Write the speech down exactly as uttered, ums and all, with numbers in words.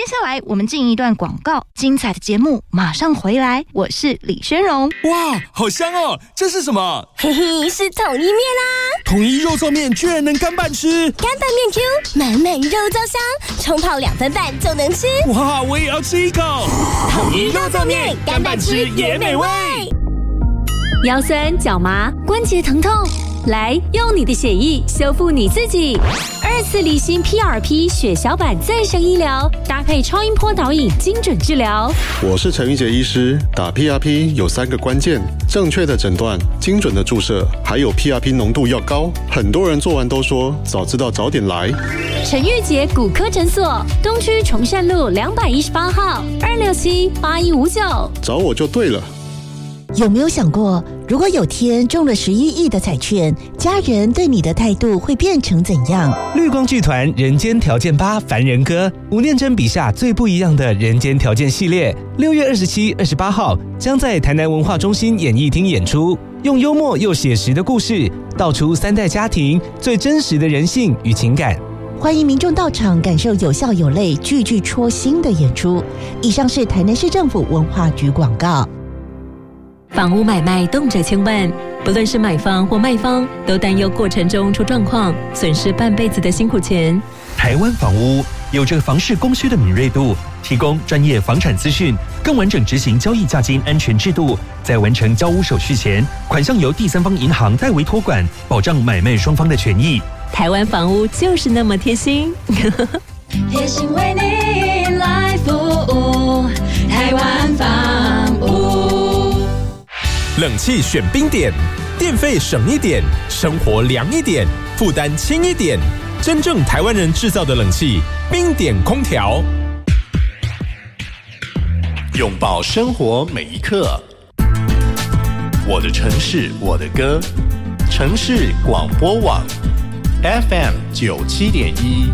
下来我们进一段广告，精彩的节目马上回来。我是李宣荣。 哇，好香哦！这是什么？ 嘿嘿，是统一面啦！ 统一肉燥面居然能干拌吃， 干拌面 Q， 满满肉燥香，冲泡两分半就能吃。 哇，我也要吃一口！ 统一肉燥面，干拌吃也美味。 腰酸、脚麻、关节疼痛，来用你的血液修复你自己。二次离心 P R P 血小板再生医疗，搭配超音波导引，精准治疗。 我是陈玉杰医师，打 P R P 有三个关键：正确的诊断、精准的注射，还有 P R P 浓度要高。很多人做完都说早知道早点来。 陈玉杰骨科诊所，东区崇善路两百一十八号，二六七八一五九， 找我就对了。 有没有想过，如果有天中了十一亿的彩券，家人对你的态度会变成怎样？ 绿光剧团人间条件八凡人歌，吴念真笔下最不一样的人间条件系列，六月二十七、二十八号将在台南文化中心演艺厅演出，用幽默又写实的故事，道出三代家庭最真实的人性与情感。 欢迎民众到场感受有笑有泪、句句戳心的演出。以上是台南市政府文化局广告。 房屋买卖动辄千万，不论是买方或卖方，都担忧过程中出状况，损失半辈子的辛苦钱。 台湾房屋有着房市供需的敏锐度，提供专业房产资讯，更完整执行交易价金安全制度。在完成交屋手续前，款项由第三方银行代为托管，保障买卖双方的权益。 台湾房屋就是那么贴心， 贴心为你来服务，台湾房屋。 冷气选冰点，电费省一点，生活凉一点，负担轻一点。真正台湾人制造的冷气，冰点空调。 拥抱生活每一刻。我的城市，我的歌。城市广播网 F M 九七点一。